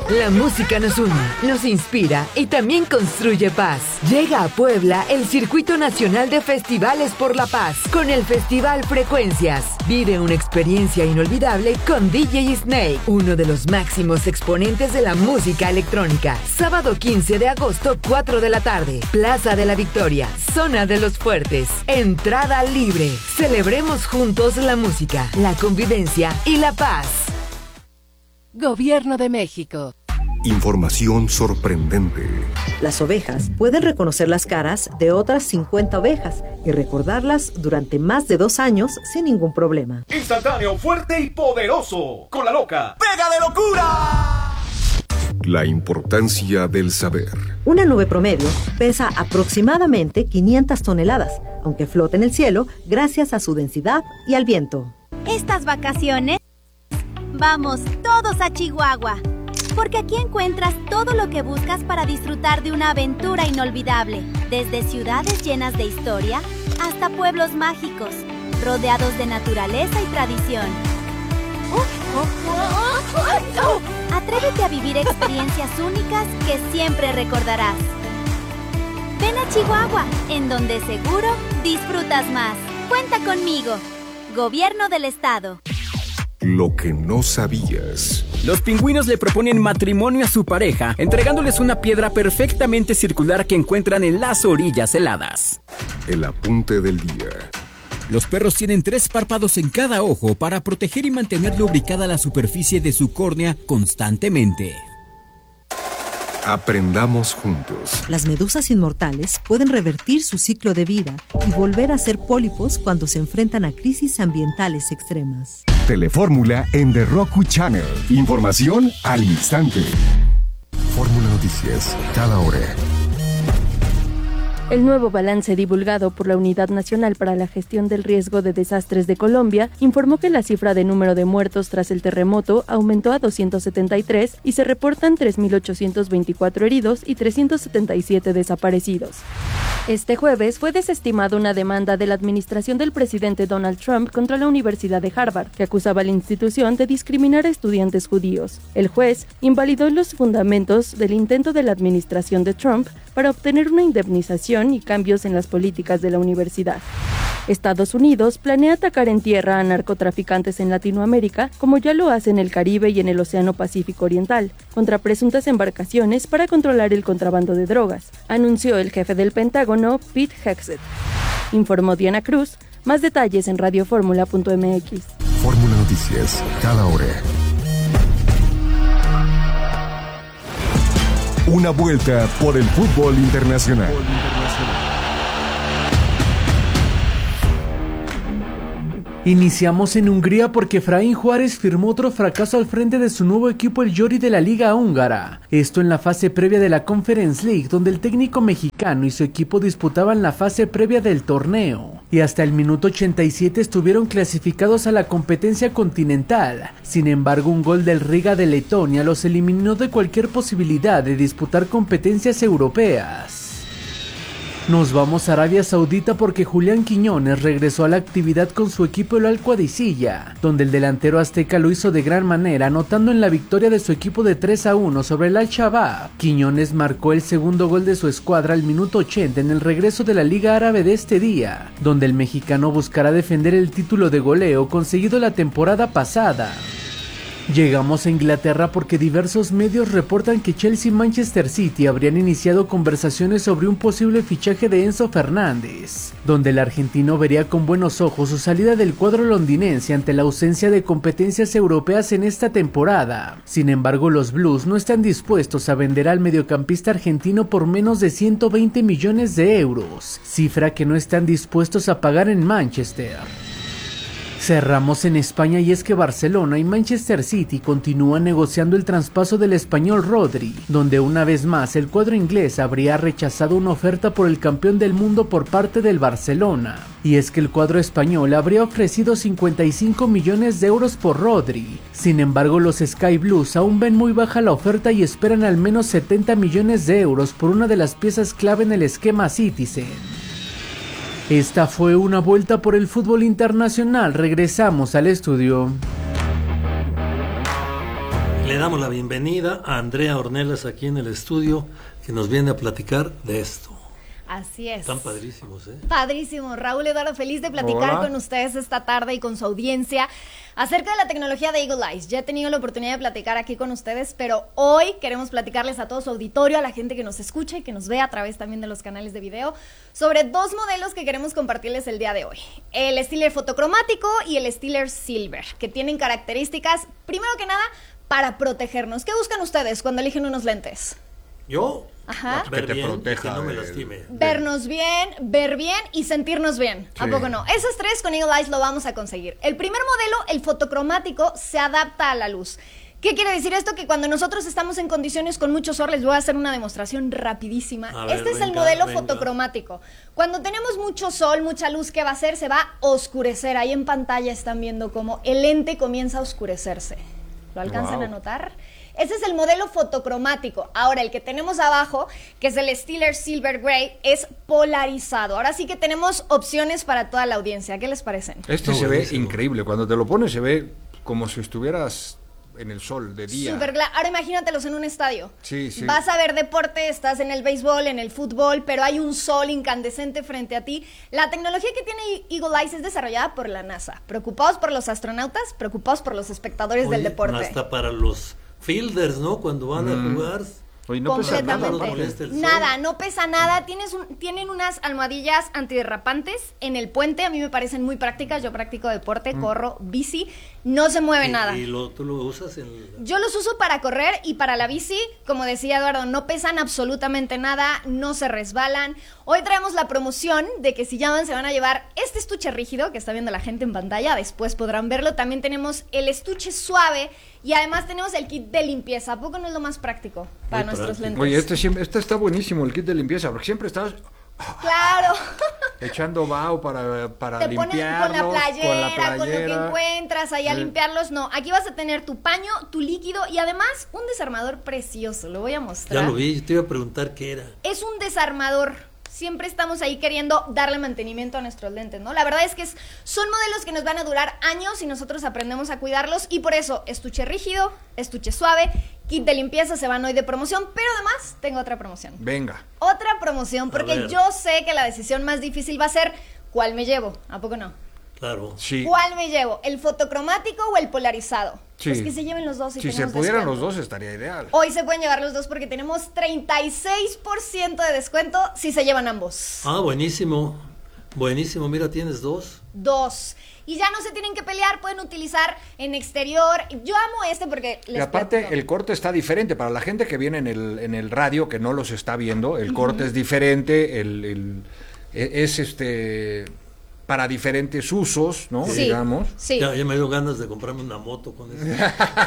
La música nos une, nos inspira y también construye paz. Llega a Puebla el Circuito Nacional de Festivales por la Paz con el Festival Frecuencias. Vive una experiencia inolvidable con DJ Snake, uno de los máximos exponentes de la música electrónica. Sábado 15 de agosto, 4 de la tarde. Plaza de la Victoria, Zona de los Fuertes. Entrada libre. Celebremos juntos la música, la convivencia y la paz. Gobierno de México. Información sorprendente. Las ovejas pueden reconocer las caras de otras 50 ovejas y recordarlas durante más de 2 años sin ningún problema. Instantáneo, fuerte y poderoso. Con la loca. ¡Pega de locura! La importancia del saber. Una nube promedio pesa aproximadamente 500 toneladas, aunque flota en el cielo gracias a su densidad y al viento. Estas vacaciones, vamos todos a Chihuahua, porque aquí encuentras todo lo que buscas para disfrutar de una aventura inolvidable, desde ciudades llenas de historia hasta pueblos mágicos, rodeados de naturaleza y tradición. Atrévete a vivir experiencias únicas que siempre recordarás. Ven a Chihuahua, en donde seguro disfrutas más. Cuenta conmigo. Gobierno del Estado. Lo que no sabías. Los pingüinos le proponen matrimonio a su pareja, entregándoles una piedra perfectamente circular que encuentran en las orillas heladas. El apunte del día. Los perros tienen 3 párpados en cada ojo para proteger y mantener lubricada la superficie de su córnea constantemente. Aprendamos juntos. Las medusas inmortales pueden revertir su ciclo de vida y volver a ser pólipos cuando se enfrentan a crisis ambientales extremas. Telefórmula en The Roku Channel. Información al instante. Fórmula Noticias, cada hora. El nuevo balance divulgado por la Unidad Nacional para la Gestión del Riesgo de Desastres de Colombia informó que la cifra de número de muertos tras el terremoto aumentó a 273 y se reportan 3.824 heridos y 377 desaparecidos. Este jueves fue desestimada una demanda de la administración del presidente Donald Trump contra la Universidad de Harvard, que acusaba a la institución de discriminar a estudiantes judíos. El juez invalidó los fundamentos del intento de la administración de Trump para obtener una indemnización y cambios en las políticas de la universidad. Estados Unidos planea atacar en tierra a narcotraficantes en Latinoamérica, como ya lo hace en el Caribe y en el Océano Pacífico Oriental, contra presuntas embarcaciones para controlar el contrabando de drogas, anunció el jefe del Pentágono, Pete Hegseth. Informó Diana Cruz. Más detalles en radioformula.mx. Fórmula Noticias, cada hora. Una vuelta por el fútbol internacional. Iniciamos en Hungría porque Efraín Juárez firmó otro fracaso al frente de su nuevo equipo, el Győri de la Liga Húngara. Esto en la fase previa de la Conference League, donde el técnico mexicano y su equipo disputaban la fase previa del torneo. Y hasta el minuto 87 estuvieron clasificados a la competencia continental. Sin embargo, un gol del Riga de Letonia los eliminó de cualquier posibilidad de disputar competencias europeas. Nos vamos a Arabia Saudita porque Julián Quiñones regresó a la actividad con su equipo el Al-Qadisiyah, donde el delantero azteca lo hizo de gran manera, anotando en la victoria de su equipo de 3-1 sobre el Al-Shabaab. Quiñones marcó el segundo gol de su escuadra al minuto 80 en el regreso de la Liga Árabe de este día, donde el mexicano buscará defender el título de goleo conseguido la temporada pasada. Llegamos a Inglaterra porque diversos medios reportan que Chelsea y Manchester City habrían iniciado conversaciones sobre un posible fichaje de Enzo Fernández, donde el argentino vería con buenos ojos su salida del cuadro londinense ante la ausencia de competencias europeas en esta temporada. Sin embargo, los Blues no están dispuestos a vender al mediocampista argentino por menos de 120 millones de euros, cifra que no están dispuestos a pagar en Manchester. Cerramos en España y es que Barcelona y Manchester City continúan negociando el traspaso del español Rodri, donde una vez más el cuadro inglés habría rechazado una oferta por el campeón del mundo por parte del Barcelona. Y es que el cuadro español habría ofrecido 55 millones de euros por Rodri. Sin embargo, los Sky Blues aún ven muy baja la oferta y esperan al menos 70 millones de euros por una de las piezas clave en el esquema Citizen. Esta fue una vuelta por el fútbol internacional. Regresamos al estudio. Le damos la bienvenida a Andrea Ornelas aquí en el estudio, que nos viene a platicar de esto. Así es. Están padrísimos, ¿eh? Padrísimo. Raúl, Eduardo, feliz de platicar con ustedes esta tarde y con su audiencia acerca de la tecnología de Eagle Eyes. Ya he tenido la oportunidad de platicar aquí con ustedes, pero hoy queremos platicarles a todo su auditorio, a la gente que nos escucha y que nos ve a través también de los canales de video, sobre dos modelos que queremos compartirles el día de hoy. El Steeler fotocromático y el Steeler Silver, que tienen características, primero que nada, para protegernos. ¿Qué buscan ustedes cuando eligen unos lentes? Yo, Ajá. ver bien, que no me lastime. Vernos bien, ver bien y sentirnos bien. ¿A poco no? Esos tres con Eagle Eyes lo vamos a conseguir. El primer modelo, el fotocromático, se adapta a la luz. ¿Qué quiere decir esto? Que cuando nosotros estamos en condiciones con mucho sol, les voy a hacer una demostración rapidísima. Este es el modelo fotocromático. Cuando tenemos mucho sol, mucha luz, ¿qué va a hacer? Se va a oscurecer. Ahí en pantalla están viendo cómo el lente comienza a oscurecerse. ¿Lo alcanzan a notar? Ese es el modelo fotocromático. Ahora, el que tenemos abajo, que es el Steeler Silver Grey, es polarizado. Ahora sí que tenemos opciones para toda la audiencia. ¿Qué les parecen? Este se ve increíble. Cuando te lo pones se ve como si estuvieras en el sol de día. Ahora imagínatelos en un estadio. Sí, sí. Vas a ver deporte, estás en el béisbol, en el fútbol, pero hay un sol incandescente frente a ti. La tecnología que tiene Eagle Eyes es desarrollada por la NASA. Preocupados por los astronautas, preocupados por los espectadores del deporte. Hasta para los fielders, ¿no? Cuando van a jugar. Oye, no pesa nada, nada, no pesa nada. Tienen unas almohadillas antiderrapantes en el puente. A mí me parecen muy prácticas. Yo practico deporte, corro, bici. No se mueve nada. ¿Y tú lo usas? Yo los uso para correr y para la bici. Como decía Eduardo, no pesan absolutamente nada. No se resbalan. Hoy traemos la promoción de que si llaman se van a llevar este estuche rígido que está viendo la gente en pantalla. Después podrán verlo. También tenemos el estuche suave. Y además tenemos el kit de limpieza. ¿A poco no es lo más práctico para nuestros lentes? Oye, este está buenísimo, el kit de limpieza, porque siempre estás... Claro. Echando vaho para te limpiarlos. Pones con la playera, con lo que encuentras ahí a limpiarlos. No, aquí vas a tener tu paño, tu líquido y además un desarmador precioso. Lo voy a mostrar. Ya lo vi, te iba a preguntar qué era. Es un desarmador. Siempre estamos ahí queriendo darle mantenimiento a nuestros lentes, ¿no? La verdad es que son modelos que nos van a durar años y nosotros aprendemos a cuidarlos y por eso estuche rígido, estuche suave, kit de limpieza se van hoy de promoción, pero además tengo otra promoción. Venga. Otra promoción, porque yo sé que la decisión más difícil va a ser ¿cuál me llevo? ¿A poco no? Claro. Sí. ¿Cuál me llevo? ¿El fotocromático o el polarizado? Sí. Pues que se lleven los dos. Si se pudieran los dos estaría ideal. Hoy se pueden llevar los dos porque tenemos 36% de descuento si se llevan ambos. Ah, buenísimo. Buenísimo, mira, tienes dos. Y ya no se tienen que pelear, pueden utilizar en exterior. Yo amo este porque y aparte el corte está diferente. Para la gente que viene en el radio, que no los está viendo, el corte es diferente, es para diferentes usos, ¿no? Sí, digamos. Sí. Ya me dio ganas de comprarme una moto con eso.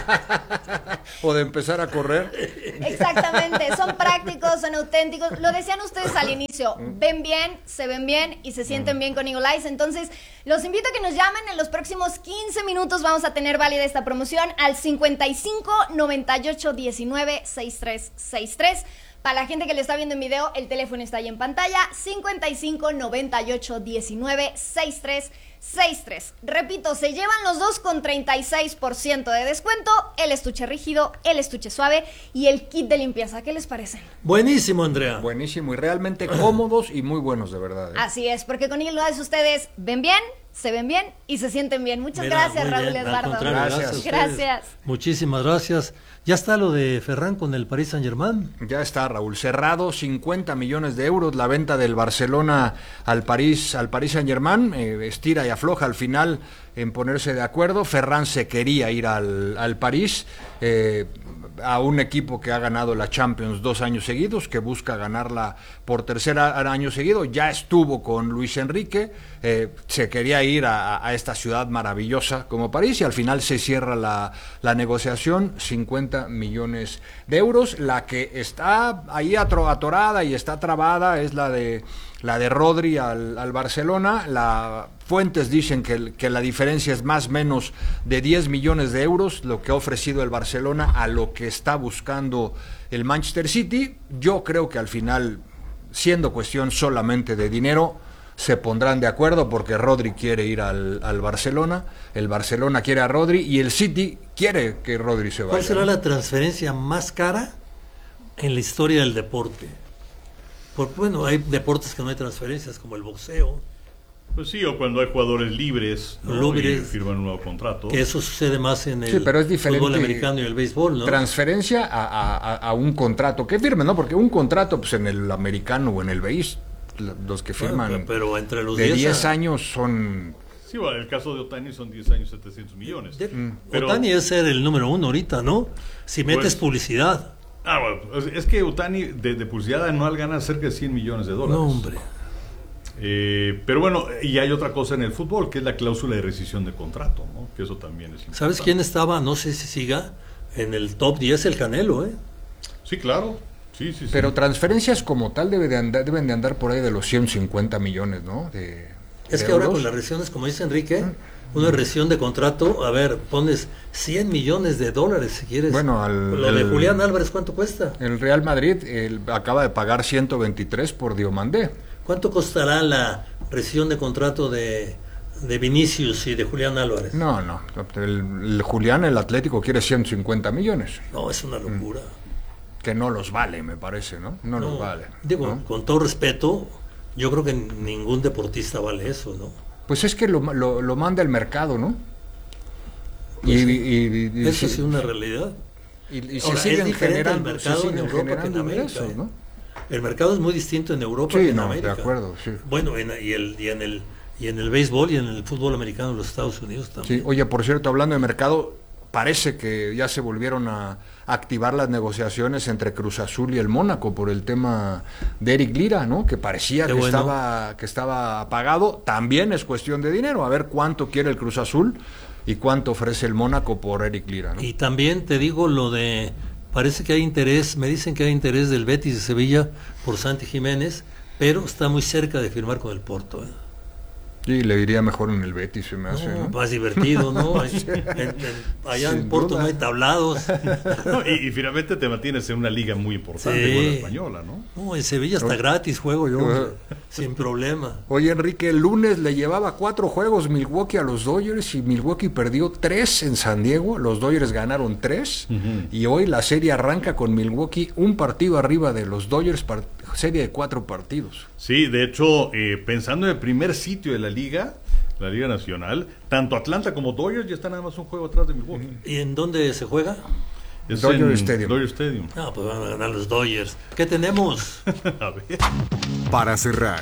O de empezar a correr. Exactamente, son prácticos, son auténticos. Lo decían ustedes al inicio, ven bien, se ven bien y se sienten bien con Eagle Eyes. Entonces, los invito a que nos llamen. En los próximos 15 minutos vamos a tener válida esta promoción al 55 98 19 63 63. Para la gente que le está viendo en video, el teléfono está ahí en pantalla, 55 98 19 63 63. Repito, se llevan los dos con 36% de descuento, el estuche rígido, el estuche suave y el kit de limpieza. ¿Qué les parece? Buenísimo, Andrea. Buenísimo y realmente cómodos y muy buenos, de verdad. Así es, porque con Eagle Eyes ustedes ven bien, se ven bien y se sienten bien. Muchas gracias, Raúl, Eduardo. Gracias. Muchísimas gracias. ¿Ya está lo de Ferran con el Paris Saint-Germain? Ya está, Raúl. Cerrado, 50 millones de euros la venta del Barcelona al Paris Saint-Germain. Estira y afloja al final en ponerse de acuerdo. Ferran se quería ir al París, a un equipo que ha ganado la Champions 2 años seguidos, que busca ganarla por tercer año seguido. Ya estuvo con Luis Enrique, se quería ir a esta ciudad maravillosa como París y al final se cierra la negociación, 50 millones de euros. La que está ahí atorada y está trabada es la de Rodri al Barcelona. Fuentes dicen que la diferencia es más o menos de 10 millones de euros, lo que ha ofrecido el Barcelona a lo que está buscando el Manchester City. Yo creo que al final, siendo cuestión solamente de dinero, se pondrán de acuerdo porque Rodri quiere ir al Barcelona, el Barcelona quiere a Rodri y el City quiere que Rodri se vaya. ¿Cuál será la transferencia más cara en la historia del deporte? Porque bueno, hay deportes que no hay transferencias, como el boxeo. Pues sí, o cuando hay jugadores libres, ¿no? Y firman un nuevo contrato. Que eso sucede más en el pero es diferente fútbol americano y el béisbol, ¿no? Transferencia a un contrato que firme, ¿no? Porque un contrato, pues en el americano o en el béis, los que firman pero entre los de 10 años son... Sí, bueno, el caso de Ohtani son 10 años, 700 millones. Pero Ohtani es ser el número 1 ahorita, ¿no? Si metes publicidad. Bueno, es que Ohtani de publicidad anual gana cerca de 100 millones de dólares. No, hombre. Pero bueno, y hay otra cosa en el fútbol, que es la cláusula de rescisión de contrato, ¿no? Que eso también es importante. ¿Sabes quién estaba? No sé si siga en el top 10, el Canelo, ¿eh? Sí, claro. Sí. Pero transferencias como tal deben de andar por ahí de los 150 millones, ¿no? Es que ahora con las rescisiones, como dice Enrique, una rescisión de contrato, a ver, pones 100 millones de dólares si quieres. Bueno, lo de Julián Álvarez, ¿cuánto cuesta? El Real Madrid acaba de pagar 123 por Diomandé. ¿Cuánto costará la rescisión de contrato de Vinicius y de Julián Álvarez? No. El Julián, el Atlético, quiere 150 millones. No, es una locura. Que no los vale, me parece, ¿no? No los vale. Digo, ¿no? Con todo respeto, yo creo que ningún deportista vale eso, ¿no? Pues es que lo manda el mercado, ¿no? Pues eso es una realidad. Y se siguen generando el mercado en Europa que en América, ingresos, ¿no? El mercado es muy distinto en Europa que en América. De acuerdo, sí. Bueno, y en el béisbol y en el fútbol americano en los Estados Unidos también. Sí, oye, por cierto, hablando de mercado, parece que ya se volvieron a activar las negociaciones entre Cruz Azul y el Mónaco por el tema de Eric Lira, ¿no? Que parecía que estaba apagado. También es cuestión de dinero, a ver cuánto quiere el Cruz Azul y cuánto ofrece el Mónaco por Eric Lira, ¿no? Y también te digo lo de... Parece que hay interés, me dicen que hay interés del Betis de Sevilla por Santi Jiménez, pero está muy cerca de firmar con el Porto, ¿eh? Sí, le iría mejor en el Betis, se me hace, ¿no? Más divertido, ¿no? Allá en Porto no hay tablados. Y finalmente te mantienes en una liga muy importante, como la española, ¿no? No, en Sevilla está gratis, juego yo, sin problema. Oye, Enrique, el lunes le llevaba 4 juegos Milwaukee a los Dodgers y Milwaukee perdió 3 en San Diego, los Dodgers ganaron 3, y hoy la serie arranca con Milwaukee un partido arriba de los Dodgers, serie de 4 partidos. Sí, de hecho, pensando en el primer sitio de la Liga Nacional, tanto Atlanta como Dodgers ya están nada más un juego atrás de Milwaukee. ¿Y en dónde se juega? Dodger Stadium. No, pues van a ganar los Dodgers. ¿Qué tenemos? A ver. Para cerrar.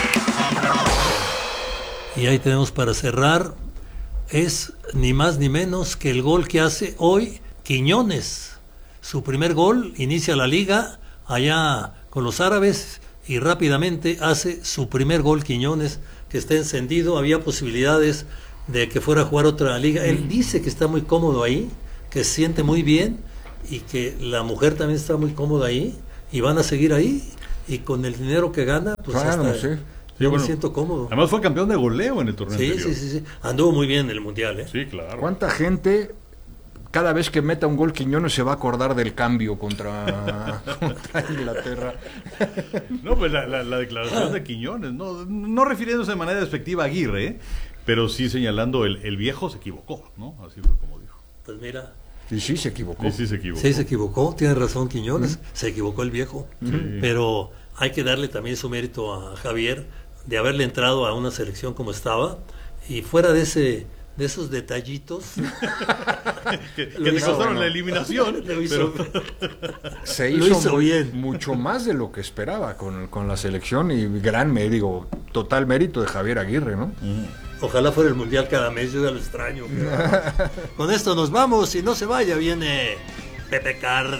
Y ahí tenemos para cerrar, es ni más ni menos que el gol que hace hoy Quiñones. Su primer gol, inicia la liga allá con los árabes y rápidamente hace su primer gol Quiñones, que está encendido. Había posibilidades de que fuera a jugar otra liga. Él dice que está muy cómodo ahí, que se siente muy bien y que la mujer también está muy cómoda ahí y van a seguir ahí, y con el dinero que gana, pues yo me siento cómodo. Además fue campeón de goleo en el torneo anterior. Sí. Anduvo muy bien en el Mundial, ¿eh? Sí, claro. ¿Cuánta gente cada vez que meta un gol Quiñones se va a acordar del cambio contra Inglaterra? No, pues la declaración de Quiñones, no refiriéndose de manera despectiva a Aguirre, pero sí señalando el viejo se equivocó, ¿no? Así fue como dijo. Pues mira. Y sí se equivocó. Sí se equivocó, tiene razón Quiñones, se equivocó el viejo. Pero hay que darle también su mérito a Javier de haberle entrado a una selección como estaba, y fuera de esos detallitos que te costaron la eliminación. Se hizo bien, mucho más de lo que esperaba con la selección, y total mérito de Javier Aguirre, ¿no? Ojalá fuera el Mundial cada mes, yo ya lo extraño. Con esto nos vamos, y no se vaya, viene Pepe Card.